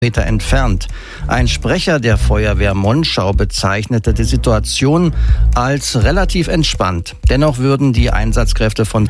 Meter entfernt. Ein Sprecher der Feuerwehr Monschau bezeichnete die Situation als relativ entspannt. Dennoch würden die Einsatzkräfte von